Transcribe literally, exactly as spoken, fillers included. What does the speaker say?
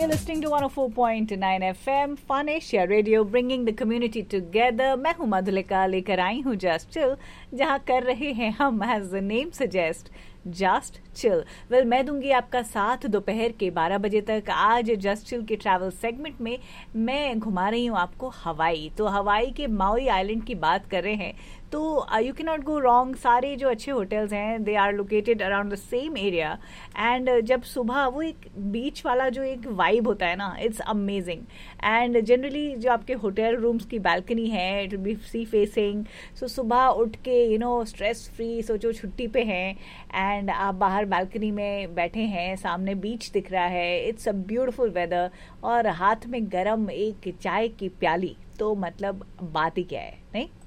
You're listening to one oh four point nine F M Fun Asia Radio, bringing the community together. मैं हूँ मधुलिका, लेकर आई हूँ just chill, जहाँ कर रहे हैं हम, as the name suggests, just chill. Well, मैं दूंगी आपका साथ दोपहर के बारह बजे तक. आज जस्ट चिल के ट्रैवल सेगमेंट में मैं घुमा रही हूँ आपको हवाई. तो हवाई के माउई आइलैंड की बात कर रहे हैं तो you can not go wrong. सारे जो अच्छे होटल्स हैं they are located around the same area. And जब सुबह वो एक बीच वाला जो एक वाइब होता है ना, इट्स अमेजिंग. एंड जनरली जो आपके होटल रूम्स की बालकनी है, it will B sea facing. सो सुबह उठ के यू नो स्ट्रेस फ्री, सोचो छुट्टी पे हैं एंड आप बाहर बालकनी में बैठे हैं, सामने बीच दिख रहा है, इट्स अ ब्यूटीफुल वेदर, और हाथ में गरम एक चाय की प्याली, तो मतलब बात ही क्या है, नहीं?